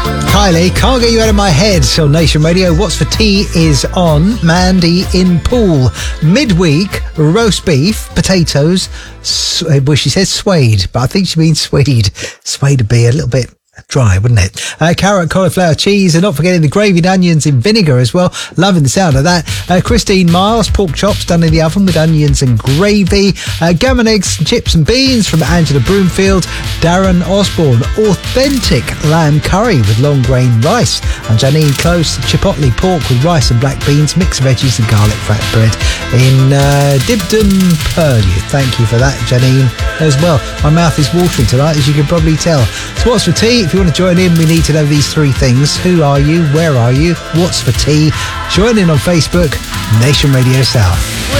Kylie, Can't Get You Out of My Head on Nation Radio. What's for Tea is on. Mandy in Poole. Midweek, roast beef, potatoes, well, she says suede, but I think she means swede. Suede would be a little bit dry, wouldn't it? Carrot, cauliflower, cheese, and not forgetting the gravy and onions in vinegar as well. Loving the sound of that. Christine Miles, pork chops done in the oven with onions and gravy. Gammon eggs, chips and beans from Angela Broomfield. Darren Osborne, authentic lamb curry with long grain rice. And Janine Close, chipotle pork with rice and black beans, mixed veggies and garlic flatbread in Dibden Purlieu. Thank you for that, Janine, as well. My mouth is watering tonight, as you can probably tell. So what's for tea? If you want to join in, we need to know these three things. Who are you? Where are you? What's for tea? Join in on Facebook, Nation Radio South.